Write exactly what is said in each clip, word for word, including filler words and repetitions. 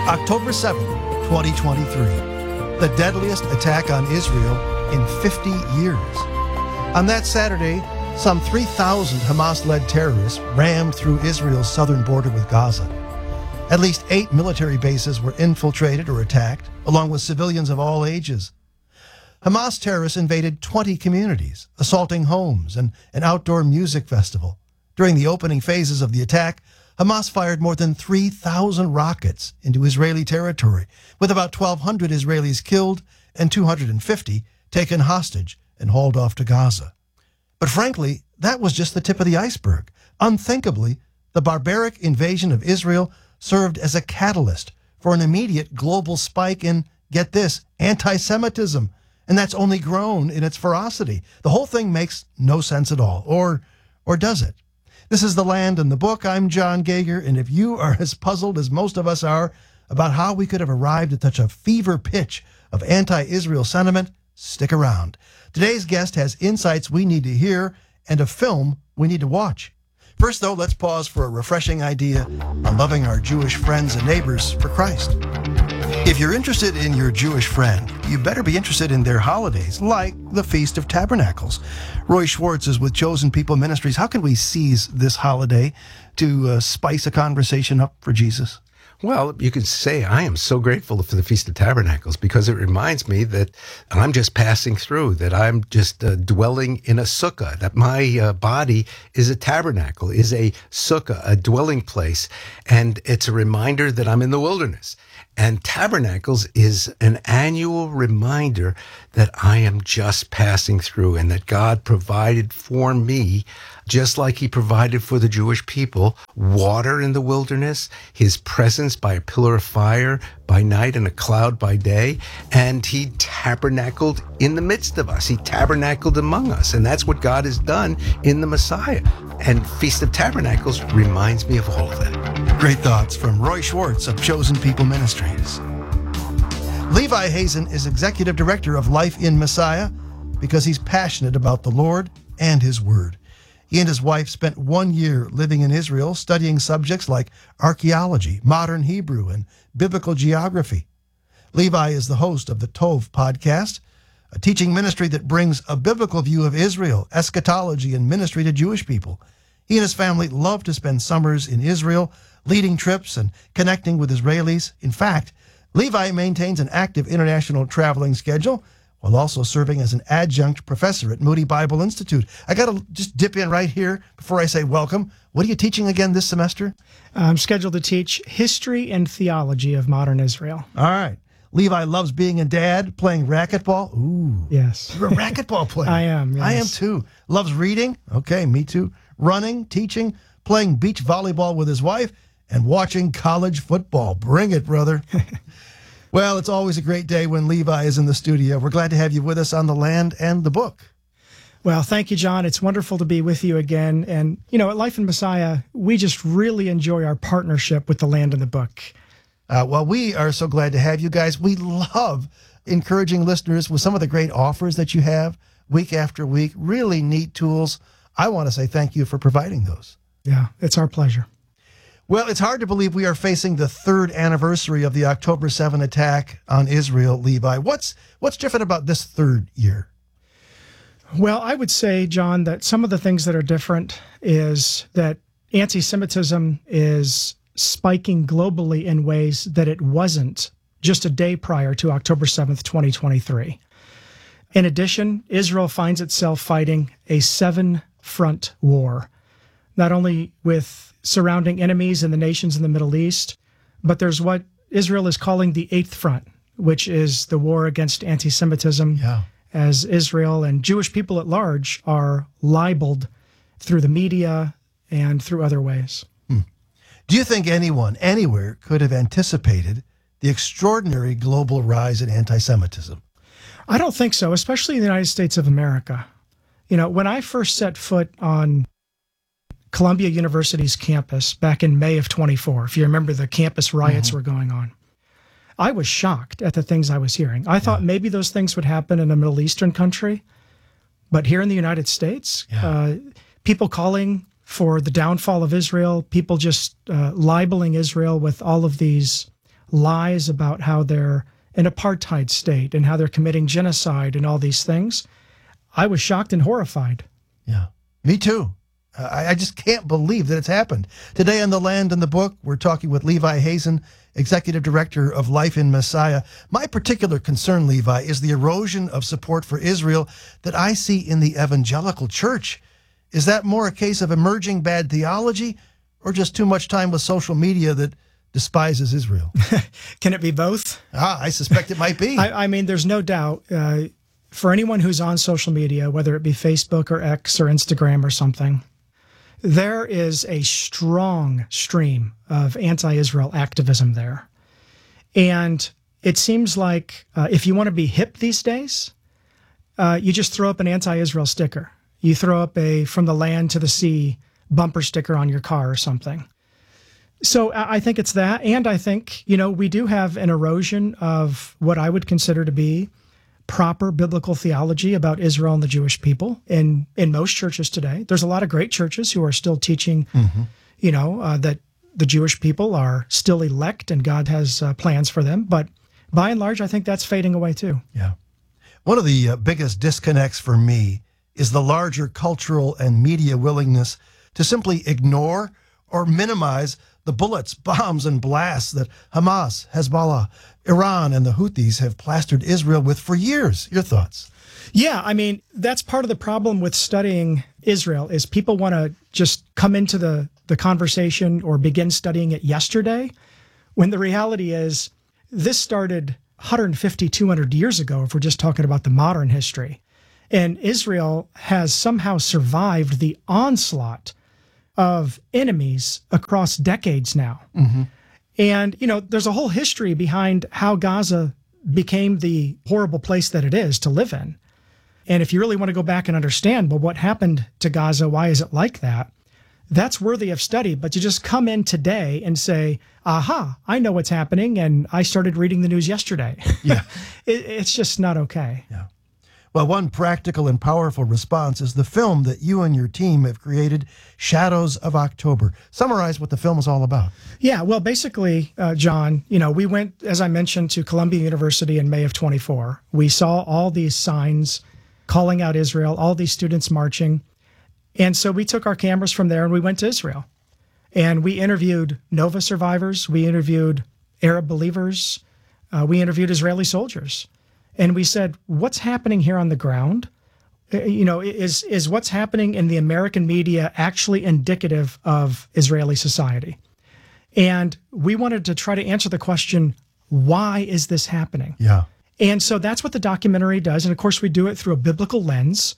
October seventh, twenty twenty-three, the deadliest attack on Israel in fifty years. On that Saturday, some three thousand Hamas-led terrorists rammed through Israel's southern border with Gaza. At least eight military bases were infiltrated or attacked, along with civilians of all ages. Hamas terrorists invaded twenty communities, assaulting homes and an outdoor music festival. During the opening phases of the attack, Hamas fired more than three thousand rockets into Israeli territory, with about twelve hundred Israelis killed and two hundred fifty taken hostage and hauled off to Gaza. But frankly, that was just the tip of the iceberg. Unthinkably, the barbaric invasion of Israel served as a catalyst for an immediate global spike in, get this, anti-Semitism. And that's only grown in its ferocity. The whole thing makes no sense at all. Or, or does it? This is The Land and the Book. I'm John Gauger, and if you are as puzzled as most of us are about how we could have arrived at such a fever pitch of anti-Israel sentiment, stick around. Today's guest has insights we need to hear and a film we need to watch. First, though, let's pause for a refreshing idea on loving our Jewish friends and neighbors for Christ. If you're interested in your Jewish friend, you better be interested in their holidays, like the Feast of Tabernacles. Roy Schwartz is with Chosen People Ministries. How can we seize this holiday to uh, spice a conversation up for Jesus? Well, you could say I am so grateful for the Feast of Tabernacles because it reminds me that I'm just passing through, that I'm just uh, dwelling in a sukkah, that my uh, body is a tabernacle, is a sukkah, a dwelling place. And it's a reminder that I'm in the wilderness. And Tabernacles is an annual reminder that I am just passing through and that God provided for me, just like he provided for the Jewish people, water in the wilderness, his presence by a pillar of fire by night and a cloud by day, and he tabernacled in the midst of us. He tabernacled among us, and that's what God has done in the Messiah. And Feast of Tabernacles reminds me of all of that. Great thoughts from Roy Schwartz of Chosen People Ministries. Levi Hazen is Executive Director of Life in Messiah because he's passionate about the Lord and his Word. He and his wife spent one year living in Israel, studying subjects like archaeology, modern Hebrew, and biblical geography. Levi is the host of the Tov podcast, a teaching ministry that brings a biblical view of Israel, eschatology, and ministry to Jewish people. He and his family love to spend summers in Israel, leading trips and connecting with Israelis. In fact, Levi maintains an active international traveling schedule while also serving as an adjunct professor at Moody Bible Institute. I got to just dip in right here before I say welcome. What are you teaching again this semester? I'm scheduled to teach history and theology of modern Israel. All right. Levi loves being a dad, playing racquetball. Ooh. Yes. You're a racquetball player. I am, yes. I am too. Loves reading. Okay, me too. Running, teaching, playing beach volleyball with his wife, and watching college football. Bring it, brother. Well, it's always a great day when Levi is in the studio. We're glad to have you with us on The Land and the Book. Well, thank you, John. It's wonderful to be with you again. And, you know, at Life in Messiah, we just really enjoy our partnership with The Land and the Book. Uh, well, we are so glad to have you guys. We love encouraging listeners with some of the great offers that you have week after week. Really neat tools. I want to say thank you for providing those. Yeah, it's our pleasure. Well, it's hard to believe we are facing the third anniversary of the October seventh attack on Israel, Levi. What's what's different about this third year? Well, I would say, John, that some of the things that are different is that anti-Semitism is spiking globally in ways that it wasn't just a day prior to October seventh, twenty twenty-three. In addition, Israel finds itself fighting a seven-front war, not only with surrounding enemies in the nations in the Middle East, but there's what Israel is calling the Eighth Front, which is the war against anti-Semitism, yeah. as Israel and Jewish people at large are libeled through the media and through other ways. Hmm. Do you think anyone, anywhere, could have anticipated the extraordinary global rise in anti-Semitism? I don't think so, especially in the United States of America. You know, when I first set foot on Columbia University's campus back in May of twenty-four, if you remember the campus riots mm-hmm. were going on, I was shocked at the things I was hearing. I yeah. thought maybe those things would happen in a Middle Eastern country, but here in the United States, yeah. uh, people calling for the downfall of Israel, people just uh, libeling Israel with all of these lies about how they're an apartheid state and how they're committing genocide and all these things, I was shocked and horrified. Yeah, me too. Uh, I, I just can't believe that it's happened. Today on The Land and the Book, we're talking with Levi Hazen, Executive Director of Life in Messiah. My particular concern, Levi, is the erosion of support for Israel that I see in the evangelical church. Is that more a case of emerging bad theology or just too much time with social media that despises Israel? Can it be both? Ah, I suspect it might be. I, I mean, there's no doubt uh, for anyone who's on social media, whether it be Facebook or X or Instagram or something, there is a strong stream of anti-Israel activism there. And it seems like uh, if you want to be hip these days, uh, you just throw up an anti-Israel sticker. You throw up a from the land to the sea bumper sticker on your car or something. So I think it's that. And I think, you know, we do have an erosion of what I would consider to be proper biblical theology about Israel and the Jewish people in, in most churches today. There's a lot of great churches who are still teaching, mm-hmm. you know, uh, that the Jewish people are still elect and God has uh, plans for them. But by and large, I think that's fading away too. Yeah. One of the uh, biggest disconnects for me is the larger cultural and media willingness to simply ignore or minimize the bullets, bombs, and blasts that Hamas, Hezbollah, Iran, and the Houthis have plastered Israel with for years. Your thoughts? Yeah, I mean, that's part of the problem with studying Israel is people want to just come into the, the conversation or begin studying it yesterday, when the reality is this started one hundred fifty, two hundred years ago, if we're just talking about the modern history. And Israel has somehow survived the onslaught of enemies across decades now. Mm-hmm. And, you know, there's a whole history behind how Gaza became the horrible place that it is to live in. And if you really want to go back and understand, well, what happened to Gaza, why is it like that? That's worthy of study. But to just come in today and say, aha, I know what's happening, and I started reading the news yesterday. Yeah. it, it's just not okay. Yeah. Well, one practical and powerful response is the film that you and your team have created, Shadows of October. Summarize what the film is all about. Yeah, well, basically, uh, John, you know, we went, as I mentioned, to Columbia University in May of twenty-four. We saw all these signs calling out Israel, all these students marching. And so we took our cameras from there and we went to Israel. And we interviewed Nova survivors. We interviewed Arab believers. Uh, we interviewed Israeli soldiers. And we said, what's happening here on the ground? You know, is is what's happening in the American media actually indicative of Israeli society? And we wanted to try to answer the question, why is this happening? Yeah. And so that's what the documentary does. And of course, we do it through a biblical lens.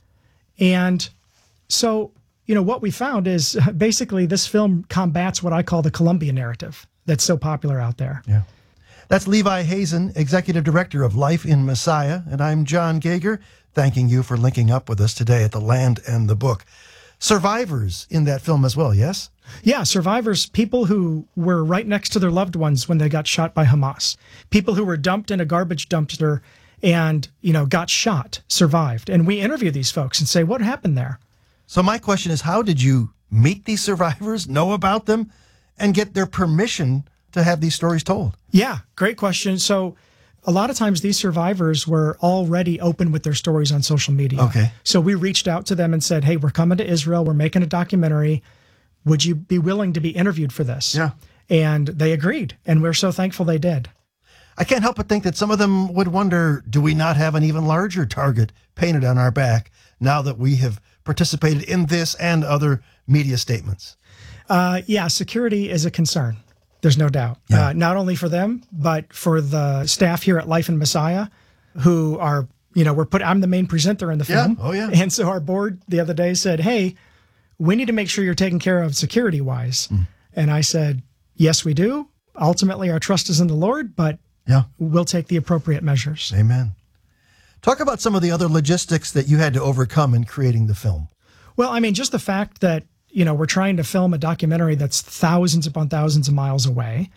And so, you know, what we found is basically this film combats what I call the Columbia narrative that's so popular out there. Yeah. That's Levi Hazen, Executive Director of Life in Messiah, and I'm John Gauger, thanking you for linking up with us today at The Land and the Book. Survivors in that film as well, yes? Yeah, survivors, people who were right next to their loved ones when they got shot by Hamas. People who were dumped in a garbage dumpster and, you know, got shot, survived. And we interview these folks and say, what happened there? So my question is, how did you meet these survivors, know about them, and get their permission to have these stories told? Yeah, great question. So a lot of times these survivors were already open with their stories on social media. Okay. So we reached out to them and said, hey, we're coming to Israel. We're making a documentary. Would you be willing to be interviewed for this? Yeah. And they agreed. And we're so thankful they did. I can't help but think that some of them would wonder, do we not have an even larger target painted on our back now that we have participated in this and other media statements? Uh, yeah, security is a concern. There's no doubt. Yeah. Uh, not only for them, but for the staff here at Life in Messiah, who are, you know, we're put. I'm the main presenter in the Yeah. film. Oh, yeah. And so our board the other day said, hey, we need to make sure you're taken care of security-wise. Mm. And I said, yes, we do. Ultimately, our trust is in the Lord, but yeah, we'll take the appropriate measures. Amen. Talk about some of the other logistics that you had to overcome in creating the film. Well, I mean, just the fact that, you know, we're trying to film a documentary that's thousands upon thousands of miles away.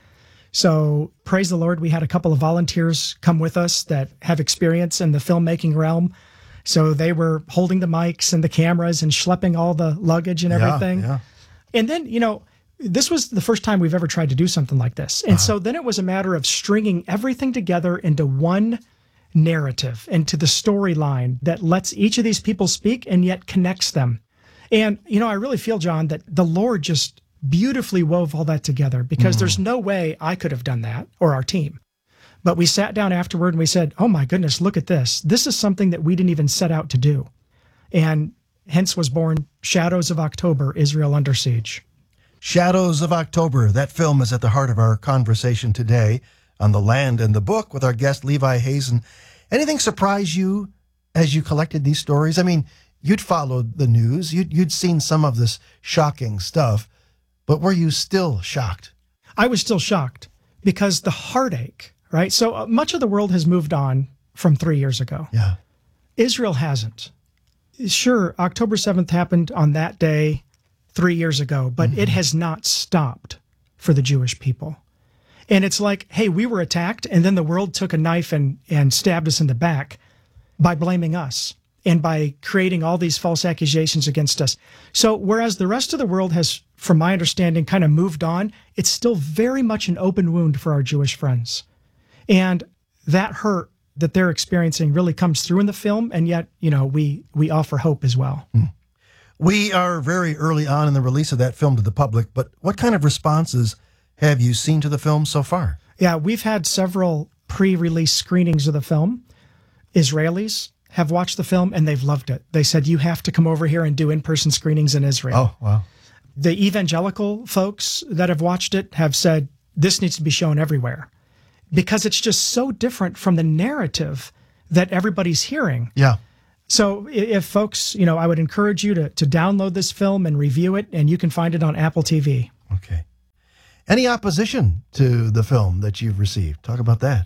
So praise the Lord, we had a couple of volunteers come with us that have experience in the filmmaking realm. So they were holding the mics and the cameras and schlepping all the luggage and everything. Yeah, yeah. And then, you know, this was the first time we've ever tried to do something like this. And uh-huh. so then it was a matter of stringing everything together into one narrative, into the storyline that lets each of these people speak and yet connects them. And, you know, I really feel, John, that the Lord just beautifully wove all that together, because mm. there's no way I could have done that, or our team. But we sat down afterward and we said, oh my goodness, look at this. This is something that we didn't even set out to do. And hence was born Shadows of October, Israel Under Siege. Shadows of October. That film is at the heart of our conversation today on The Land and the Book with our guest Levi Hazen. Anything surprise you as you collected these stories? I mean, you'd followed the news. You'd, you'd seen some of this shocking stuff, but were you still shocked? I was still shocked because the heartache, right? So uh, much of the world has moved on from three years ago. Yeah. Israel hasn't. Sure, October seventh happened on that day three years ago, but mm-hmm. it has not stopped for the Jewish people. And it's like, hey, we were attacked, and then the world took a knife and, and stabbed us in the back by blaming us and by creating all these false accusations against us. So whereas the rest of the world has, from my understanding, kind of moved on, it's still very much an open wound for our Jewish friends. And that hurt that they're experiencing really comes through in the film, and yet, you know, we we offer hope as well. Mm. We are very early on in the release of that film to the public, but what kind of responses have you seen to the film so far? Yeah, we've had several pre-release screenings of the film. Israelis have watched the film, and they've loved it. They said, you have to come over here and do in-person screenings in Israel. Oh, wow. The evangelical folks that have watched it have said, this needs to be shown everywhere, because it's just so different from the narrative that everybody's hearing. Yeah. So if folks, you know, I would encourage you to, to download this film and review it, and you can find it on Apple T V. Okay. Any opposition to the film that you've received? Talk about that.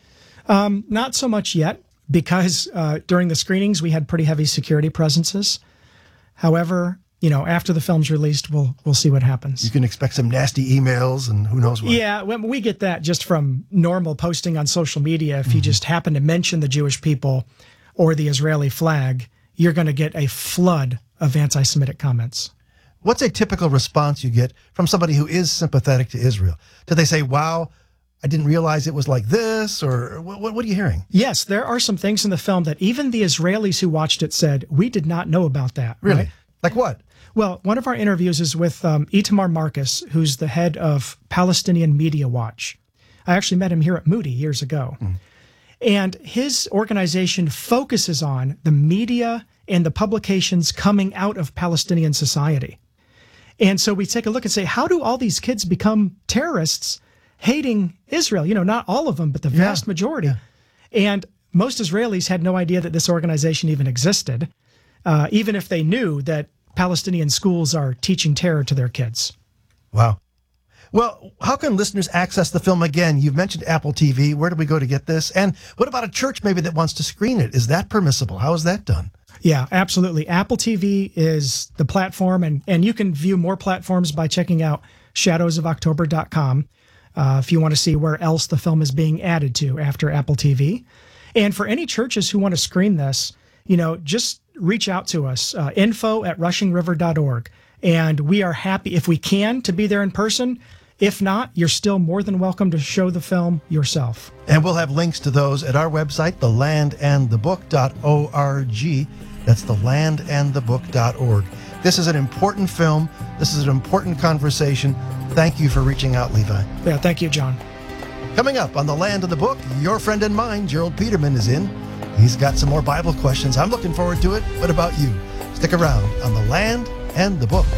Um, not so much yet, because uh, during the screenings, we had pretty heavy security presences. However, you know, after the film's released, we'll we'll see what happens. You can expect some nasty emails and who knows what. Yeah, we get that just from normal posting on social media. If mm-hmm. you just happen to mention the Jewish people or the Israeli flag, you're going to get a flood of anti-Semitic comments. What's a typical response you get from somebody who is sympathetic to Israel? Do they say, wow, I didn't realize it was like this? Or what, what are you hearing? Yes, there are some things in the film that even the Israelis who watched it said, we did not know about that. Really? Right? Like what? Well, one of our interviews is with um, Itamar Marcus, who's the head of Palestinian Media Watch. I actually met him here at Moody years ago. Mm. And his organization focuses on the media and the publications coming out of Palestinian society. And so we take a look and say, how do all these kids become terrorists hating Israel? You know, not all of them, but the vast yeah. majority. Yeah. And most Israelis had no idea that this organization even existed, uh, even if they knew that Palestinian schools are teaching terror to their kids. Wow. Well, how can listeners access the film again? You've mentioned Apple T V. Where do we go to get this? And what about a church maybe that wants to screen it? Is that permissible? How is that done? Yeah, absolutely. Apple T V is the platform, and, and you can view more platforms by checking out shadows of october dot com uh, if you want to see where else the film is being added to after Apple T V. And for any churches who want to screen this, you know, just reach out to us, uh, info at rushing river dot org. And we are happy, if we can, to be there in person. If not, you're still more than welcome to show the film yourself. And we'll have links to those at our website, the land and the book dot org. That's the land and the book dot org. This is an important film. This is an important conversation. Thank you for reaching out, Levi. Yeah, thank you, John. Coming up on The Land and the Book, your friend and mine, Gerald Peterman, is in. He's got some more Bible questions. I'm looking forward to it. What about you? Stick around on The Land and the Book.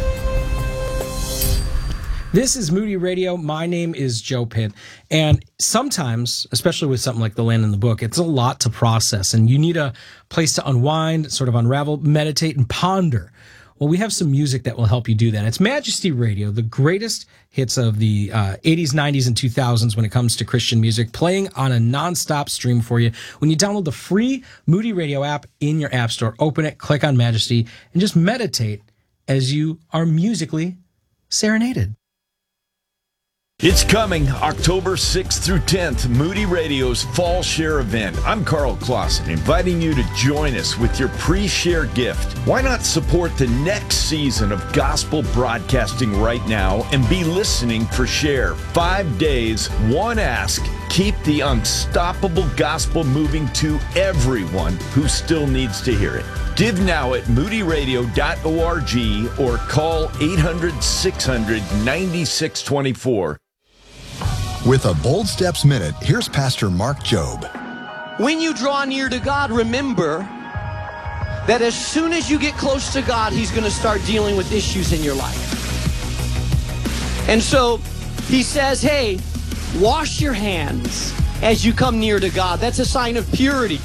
This is Moody Radio. My name is Joe Pitt. And sometimes, especially with something like The Land and the Book, it's a lot to process. And you need a place to unwind, sort of unravel, meditate, and ponder. Well, we have some music that will help you do that. It's Majesty Radio, the greatest hits of the uh, eighties, nineties, and two thousands when it comes to Christian music, playing on a nonstop stream for you. When you download the free Moody Radio app in your app store, open it, click on Majesty, and just meditate as you are musically serenaded. It's coming October sixth through tenth, Moody Radio's Fall Share event. I'm Carl Clausen, inviting you to join us with your pre-share gift. Why not support the next season of gospel broadcasting right now and be listening for Share? Five days, one ask, keep the unstoppable gospel moving to everyone who still needs to hear it. Give now at moody radio dot org or call eight hundred, six hundred, ninety-six twenty-four. With a Bold Steps Minute, here's Pastor Mark Jobe. When you draw near to God, remember that as soon as you get close to God, He's going to start dealing with issues in your life. And so He says, hey, wash your hands as you come near to God. That's a sign of purity.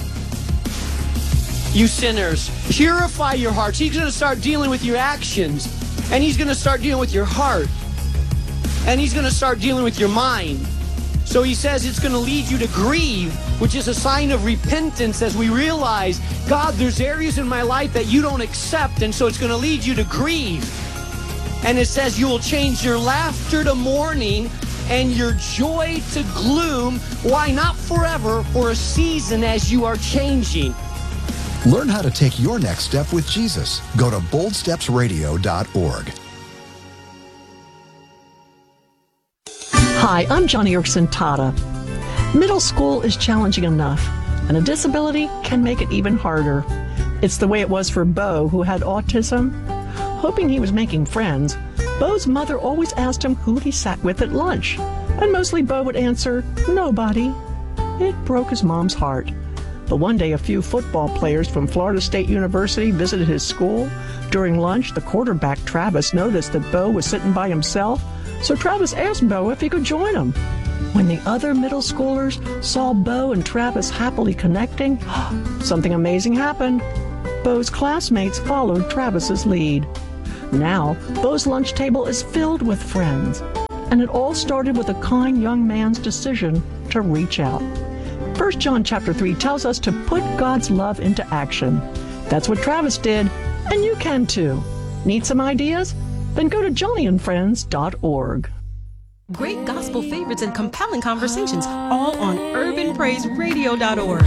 You sinners, purify your hearts. He's going to start dealing with your actions, and He's going to start dealing with your heart. And He's going to start dealing with your mind. So He says it's going to lead you to grieve, which is a sign of repentance as we realize, God, there's areas in my life that you don't accept, and so it's going to lead you to grieve. And it says you will change your laughter to mourning and your joy to gloom. Why not forever, for a season as you are changing? Learn how to take your next step with Jesus. Go to bold steps radio dot org. Hi, I'm Johnny Erkson Tata. Middle school is challenging enough, and a disability can make it even harder. It's the way it was for Bo, who had autism. Hoping he was making friends, Bo's mother always asked him who he sat with at lunch, and mostly Bo would answer, nobody. It broke his mom's heart. But one day, a few football players from Florida State University visited his school. During lunch, the quarterback, Travis, noticed that Bo was sitting by himself, so Travis asked Bo if he could join him. When the other middle schoolers saw Bo and Travis happily connecting, something amazing happened. Bo's classmates followed Travis's lead. Now, Bo's lunch table is filled with friends, and it all started with a kind young man's decision to reach out. First John chapter three tells us to put God's love into action. That's what Travis did, and you can too. Need some ideas? Then go to johnny and friends dot org. Great gospel favorites and compelling conversations, all on urban praise radio dot org.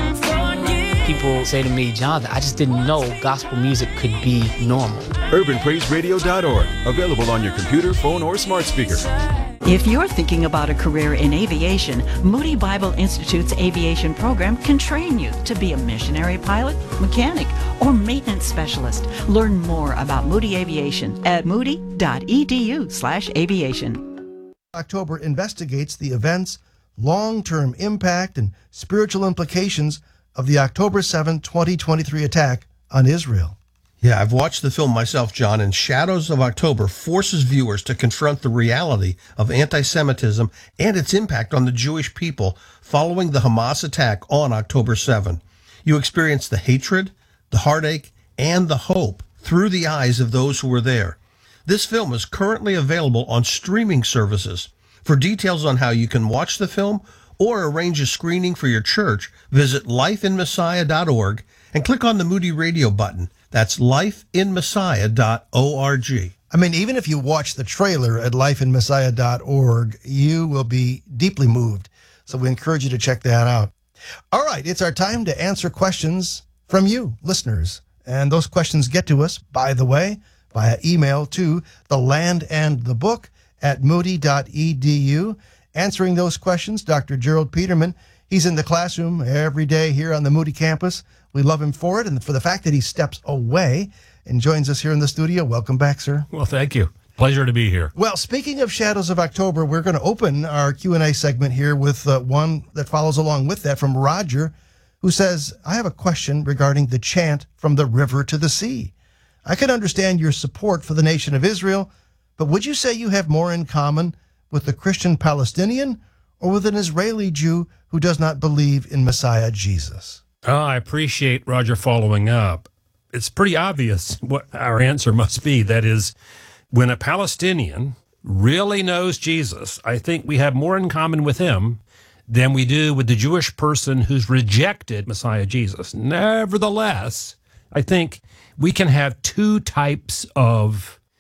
People say to me, Jonathan, I just didn't know gospel music could be normal. urban praise radio dot org, available on your computer, phone, or smart speaker. If you're thinking about a career in aviation, Moody Bible Institute's aviation program can train you to be a missionary pilot, mechanic, or maintenance specialist. Learn more about Moody Aviation at moody dot e d u slash aviation. October investigates the events, long-term impact, and spiritual implications of the October seventh, twenty twenty-three attack on Israel. Yeah, I've watched the film myself, John, and Shadows of October forces viewers to confront the reality of anti-Semitism and its impact on the Jewish people following the Hamas attack on October seventh. You experience the hatred, the heartache, and the hope through the eyes of those who were there. This film is currently available on streaming services. For details on how you can watch the film or arrange a screening for your church, visit life in messiah dot org and click on the Moody Radio button. That's life in messiah dot org. I mean, even if you watch the trailer at life in messiah dot org, you will be deeply moved. So we encourage you to check that out. All right, it's our time to answer questions from you, listeners. And those questions get to us, by the way, via email to the land and the book at moody dot e d u. Answering those questions, Doctor Gerald Peterman. He's in the classroom every day here on the Moody campus. We love him for it and for the fact that he steps away and joins us here in the studio. Welcome back, sir. Well, thank you. Pleasure to be here. Well, speaking of Shadows of October, we're going to open our Q and A segment here with uh, one that follows along with that from Roger, who says, I have a question regarding the chant from the river to the sea. I can understand your support for the nation of Israel, but would you say you have more in common with the Christian Palestinian or with an Israeli Jew who does not believe in Messiah Jesus? Oh, I appreciate Roger following up. It's pretty obvious what our answer must be. That is, when a Palestinian really knows Jesus, I think we have more in common with him than we do with the Jewish person who's rejected Messiah Jesus. Nevertheless, I think we can have two types of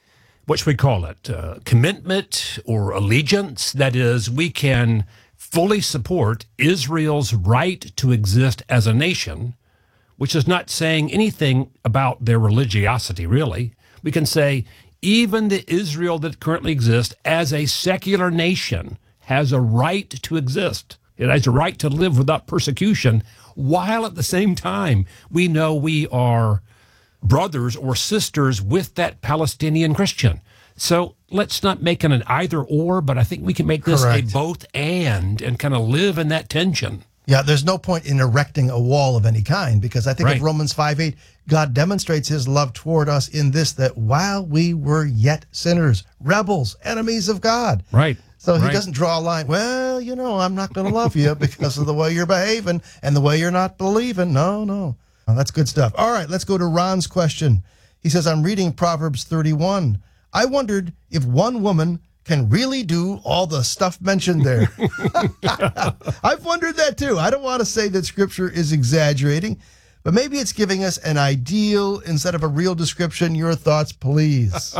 what should we call it, uh, commitment or allegiance. That is, we can fully support Israel's right to exist as a nation, which is not saying anything about their religiosity, really. We can say even the Israel that currently exists as a secular nation has a right to exist. It has a right to live without persecution, while at the same time we know we are brothers or sisters with that Palestinian Christian. So let's not make it an either or, but I think we can make this Correct. a both and and kind of live in that tension. Yeah, there's no point in erecting a wall of any kind, because I think Right. of Romans five eight, God demonstrates his love toward us in this, that while we were yet sinners, rebels, enemies of God. Right. So he Right. doesn't draw a line, well, you know, I'm not going to love you because of the way you're behaving and the way you're not believing. No, no. Well, that's good stuff. All right, let's go to Ron's question. He says, I'm reading Proverbs thirty-one. I wondered if one woman can really do all the stuff mentioned there. I've wondered that too. I don't want to say that Scripture is exaggerating, but maybe it's giving us an ideal instead of a real description. Your thoughts, please.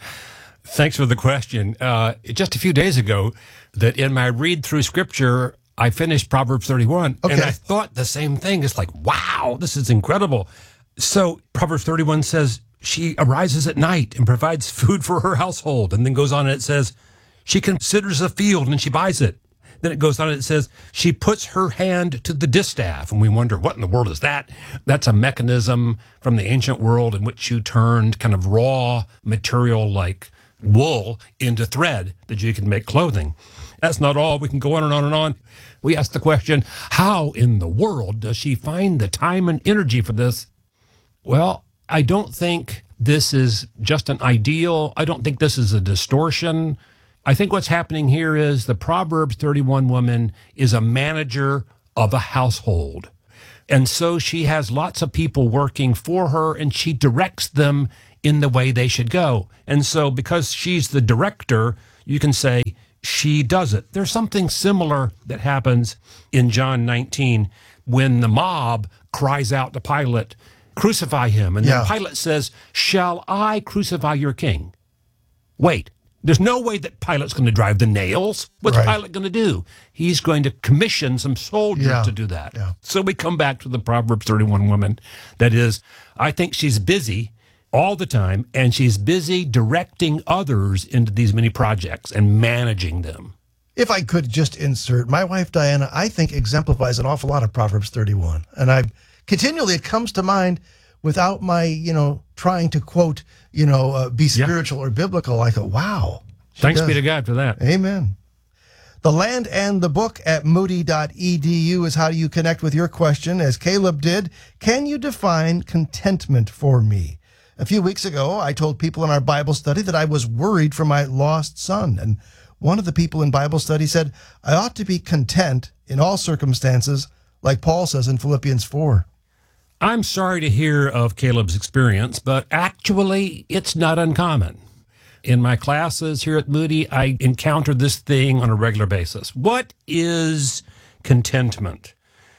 Thanks for the question. Uh, just a few days ago, that in my read through Scripture, I finished Proverbs thirty-one, Okay. and I thought the same thing. It's like, wow, this is incredible. So Proverbs thirty-one says, she arises at night and provides food for her household, and then goes on and it says, she considers a field and she buys it. Then it goes on and it says, she puts her hand to the distaff, and we wonder, what in the world is that? That's a mechanism from the ancient world in which you turned kind of raw material like wool into thread that you can make clothing. That's not all. We can go on and on and on. We ask the question, how in the world does she find the time and energy for this? Well, I don't think this is just an ideal. I don't think this is a distortion. I think what's happening here is the Proverbs thirty-one woman is a manager of a household. And so she has lots of people working for her, and she directs them in the way they should go. And so because she's the director, you can say she does it. There's something similar that happens in John nineteen when the mob cries out to Pilate, crucify him. And Yeah. then Pilate says, shall I crucify your king? Wait, there's no way that Pilate's going to drive the nails. What's Right. Pilate going to do? He's going to commission some soldiers Yeah. to do that. Yeah. So we come back to the Proverbs thirty-one woman. That is, I think she's busy all the time, and she's busy directing others into these many projects and managing them. If I could just insert, my wife Diana, I think exemplifies an awful lot of Proverbs thirty-one. And I continually, it comes to mind without my, you know, trying to quote, you know, uh, be spiritual or biblical. I go, wow. she Thanks be does. to God for that. Amen. The Land and the Book at moody dot e d u is how you connect with your question. As Caleb did, can you define contentment for me? A few weeks ago, I told people in our Bible study that I was worried for my lost son. And one of the people in Bible study said, I ought to be content in all circumstances, like Paul says in Philippians four. I'm sorry to hear of Caleb's experience, but actually, it's not uncommon. In my classes here at Moody, I encounter this thing on a regular basis. What is contentment?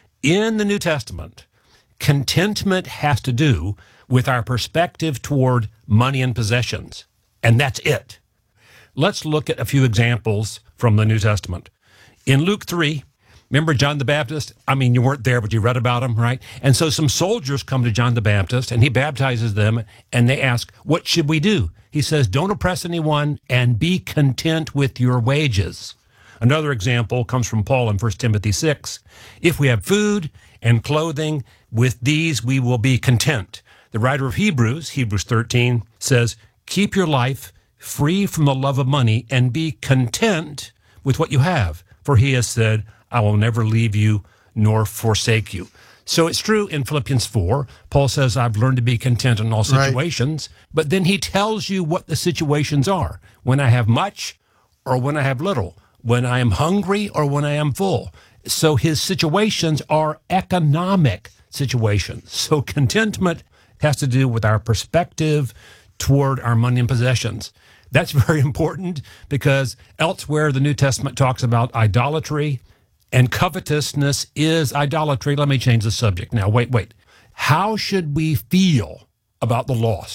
In the New Testament, contentment has to do with our perspective toward money and possessions, and that's it. Let's look at a few examples from the New Testament. In Luke three, remember John the Baptist? I mean, you weren't there, but you read about him, right? And so some soldiers come to John the Baptist, and he baptizes them, and they ask, what should we do? He says, don't oppress anyone and be content with your wages. Another example comes from Paul in First Timothy six. If we have food and clothing, with these we will be content. The writer of Hebrews, Hebrews thirteen, says, keep your life free from the love of money and be content with what you have. For he has said, I will never leave you nor forsake you. So it's true in Philippians four. Paul says, I've learned to be content in all situations. Right. But then he tells you what the situations are. When I have much or when I have little. When I am hungry or when I am full. So his situations are economic situations. So contentment has to do with our perspective toward our money and possessions. That's very important because elsewhere the New Testament talks about idolatry, and covetousness is idolatry. Let me change the subject now. Wait, wait. How should we feel about the lost?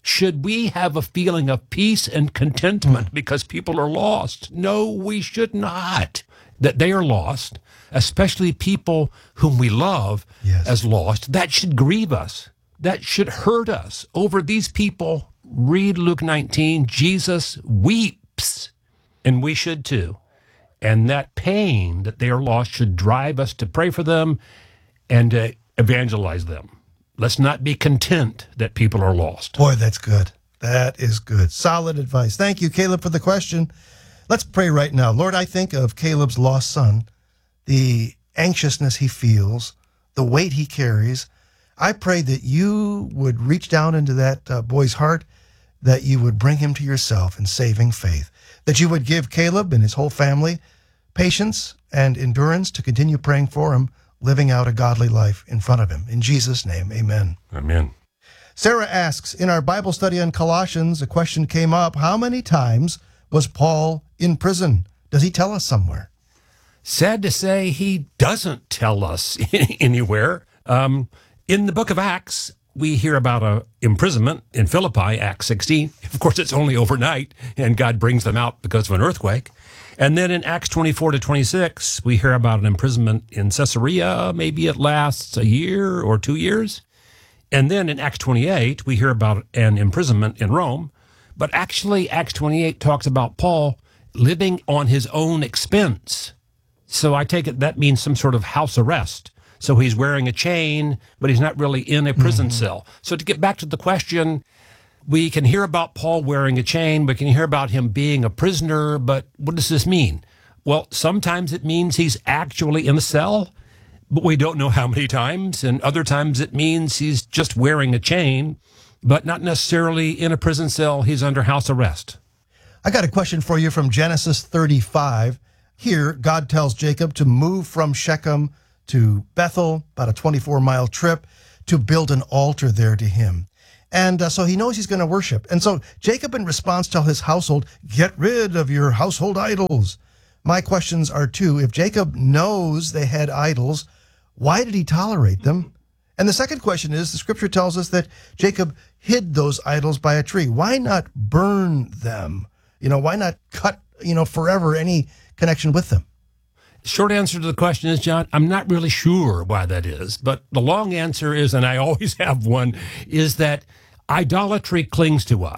Should we have a feeling of peace and contentment because people are lost? No, we should not. That they are lost, especially people whom we love yes. as lost, that should grieve us. That should hurt us. Over these people, read Luke nineteen, Jesus weeps, and we should too. And that pain that they are lost should drive us to pray for them and to evangelize them. Let's not be content that people are lost. Boy, that's good. That is good. Solid advice. Thank you, Caleb, for the question. Let's pray right now. Lord, I think of Caleb's lost son, the anxiousness he feels, the weight he carries. I pray that you would reach down into that uh, boy's heart, that you would bring him to yourself in saving faith, that you would give Caleb and his whole family patience and endurance to continue praying for him, living out a godly life in front of him. In Jesus' name, amen. Amen. Sarah asks, in our Bible study on Colossians, a question came up, how many times was Paul in prison? Does he tell us somewhere? Sad to say, he doesn't tell us anywhere. Um, in the book of Acts, we hear about a imprisonment in Philippi, Acts sixteen. Of course, it's only overnight, and God brings them out because of an earthquake. And then in Acts twenty-four to twenty-six, we hear about an imprisonment in Caesarea. Maybe it lasts a year or two years. And then in Acts twenty-eight, we hear about an imprisonment in Rome. But actually, Acts twenty-eight talks about Paul living on his own expense. So I take it that means some sort of house arrest. So he's wearing a chain, but he's not really in a prison mm-hmm. cell. So to get back to the question, we can hear about Paul wearing a chain, we can hear about him being a prisoner, but what does this mean? Well, sometimes it means he's actually in a cell, but we don't know how many times, and other times it means he's just wearing a chain, but not necessarily in a prison cell. He's under house arrest. I got a question for you from Genesis thirty-five. Here, God tells Jacob to move from Shechem to Bethel, about a twenty-four mile trip, to build an altar there to him. And uh, so he knows he's going to worship. And so Jacob, in response, tells his household, get rid of your household idols. My questions are two. If Jacob knows they had idols, why did he tolerate them? And the second question is, the scripture tells us that Jacob hid those idols by a tree. Why not burn them? You know, why not cut, you know, forever any connection with them? Short answer to the question is, John, I'm not really sure why that is. But the long answer is, and I always have one, is that idolatry clings to us.